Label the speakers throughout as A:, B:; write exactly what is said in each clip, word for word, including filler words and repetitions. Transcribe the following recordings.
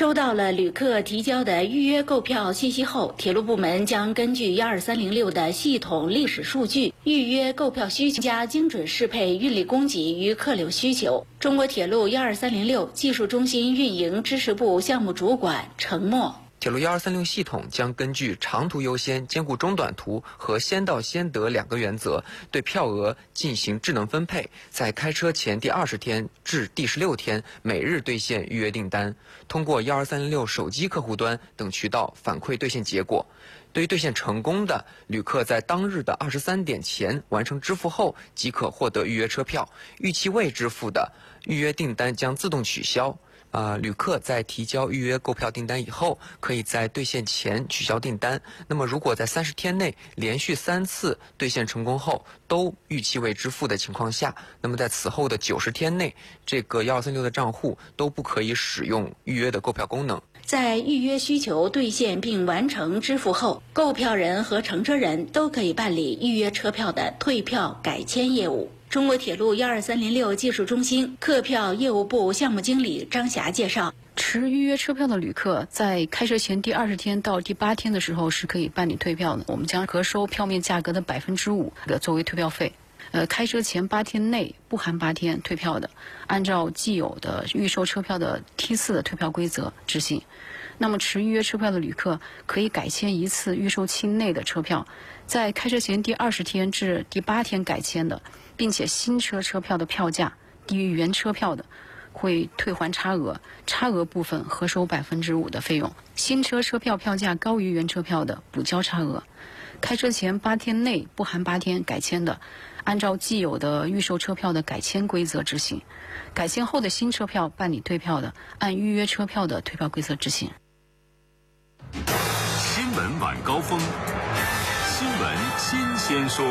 A: 收到了旅客提交的预约购票信息后，铁路部门将根据一二三零六的系统历史数据，预约购票需求加精准适配运力供给与客流需求。中国铁路一二三零六技术中心运营支持部项目主管程默。
B: 铁路一二三六系统将根据长途优先、兼顾中短途和先到先得两个原则，对票额进行智能分配，在开车前第二十天至第十六天每日兑现预约订单，通过一二三零六手机客户端等渠道反馈兑现结果。对于兑现成功的旅客，在当日的二十三点前完成支付后，即可获得预约车票。逾期未支付的预约订单将自动取消。呃，旅客在提交预约购票订单以后，可以在兑现前取消订单。那么，如果在三十天内连续三次兑现成功后都逾期未支付的情况下，那么在此后的九十天内，这个一二三六的账户都不可以使用预约的购票功能。
A: 在预约需求兑现并完成支付后，购票人和乘车人都可以办理预约车票的退票改签业务。中国铁路一二三零六技术中心客票业务部项目经理张霞介绍，
C: 持预约车票的旅客在开车前第二十天到第八天的时候是可以办理退票的，我们将核收票面价格的百分之五的作为退票费。呃，开车前八天内不含八天退票的，按照既有的预售车票的梯次的退票规则执行。那么持预约车票的旅客可以改签一次预售期内的车票，在开车前第二十天至第八天改签的，并且新车车票的票价低于原车票的，会退还差额，差额部分核收百分之五的费用。新车车票票价高于原车票的，补交差额。开车前八天内不含八天改签的，按照既有的预售车票的改签规则执行；改签后的新车票办理退票的，按预约车票的退票规则执行。
D: 新闻晚高峰，新闻新鲜说。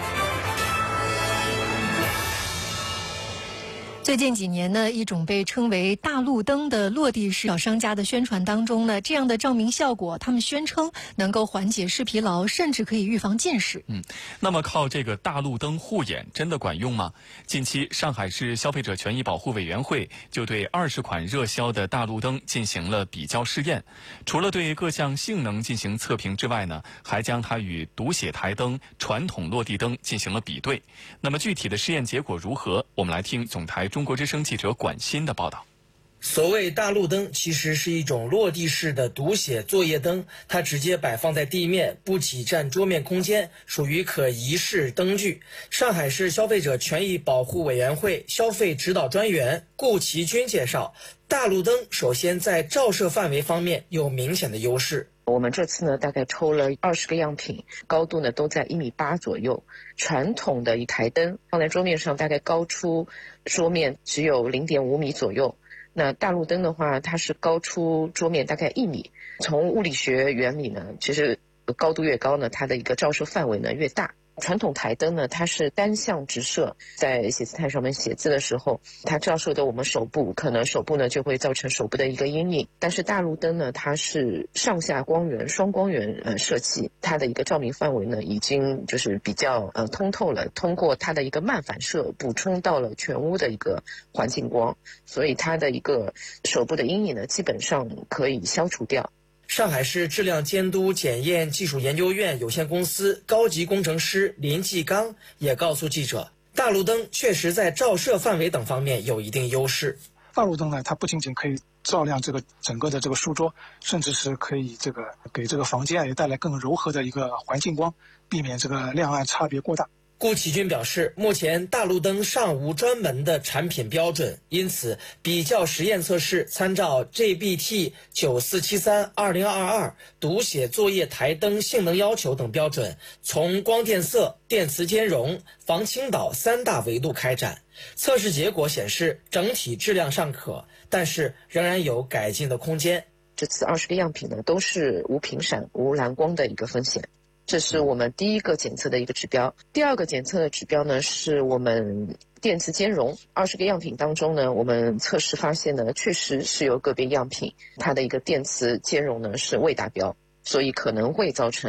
E: 最近几年呢，一种被称为大路灯的落地式小商家的宣传当中呢，这样的照明效果，他们宣称能够缓解视疲劳，甚至可以预防近视。
F: 嗯，那么靠这个大路灯护眼真的管用吗？近期上海市消费者权益保护委员会就对二十款热销的大路灯进行了比较试验，除了对各项性能进行测评之外呢，还将它与读写台灯、传统落地灯进行了比对。那么具体的试验结果如何？我们来听总台中国之声记者管鑫的报道。
G: 所谓大路灯其实是一种落地式的读写作业灯，它直接摆放在地面，不挤占桌面空间，属于可移式灯具。上海市消费者权益保护委员会消费指导专员顾其军介绍，大路灯首先在照射范围方面有明显的优势。
H: 我们这次呢，大概抽了二十个样品，高度呢都在一米八左右。传统的一台灯放在桌面上，大概高出桌面只有零点五米左右。那大路灯的话，它是高出桌面大概一米。从物理学原理呢，其实高度越高呢，它的一个照射范围呢越大。传统台灯呢，它是单向直射，在写字台上面写字的时候，它照射的我们手部，可能手部呢就会造成手部的一个阴影。但是大路灯呢，它是上下光源、双光源呃设计，它的一个照明范围呢已经就是比较呃通透了，通过它的一个慢反射补充到了全屋的一个环境光，所以它的一个手部的阴影呢基本上可以消除掉。
G: 上海市质量监督检验技术研究院有限公司高级工程师林继刚也告诉记者，大路灯确实在照射范围等方面有一定优势。
I: 大路灯呢，它不仅仅可以照亮这个整个的这个书桌，甚至是可以这个给这个房间也带来更柔和的一个环境光，避免这个亮暗差别过大。
G: 顾其军表示，目前大路灯尚无专门的产品标准，因此比较实验测试参照 G B T 九四七三二零二二读写作业台灯性能要求等标准，从光电色、电磁兼容、防倾倒三大维度开展。测试结果显示，整体质量尚可，但是仍然有改进的空间。
H: 这次二十个样品呢，都是无频闪、无蓝光的一个风险。这是我们第一个检测的一个指标。第二个检测的指标呢，是我们电磁兼容。二十个样品当中呢，我们测试发现呢，确实是有个别样品它的一个电磁兼容呢是未达标，所以可能会造成